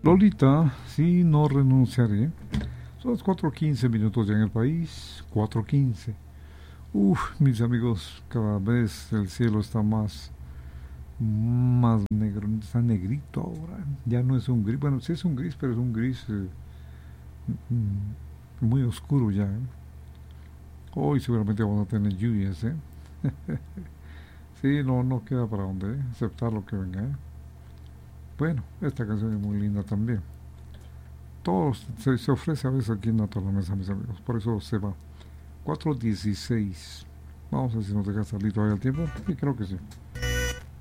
Lolita, sí, no renunciaré. Son las 4:15 ya en el país. 4:15. Uf, mis amigos, cada vez el cielo está más negro, está negrito ahora. Ya no es un gris, bueno, sí es un gris, pero es un gris muy oscuro ya. Hoy seguramente vamos a tener lluvias, ¿eh? Sí, no queda para dónde, aceptar lo que venga, ¿eh? Bueno, esta canción es muy linda también. Todo se ofrece a veces aquí en la mesa, mis amigos. Por eso se va. 4:16. Vamos a ver si nos deja salir todavía el tiempo. Y creo que sí.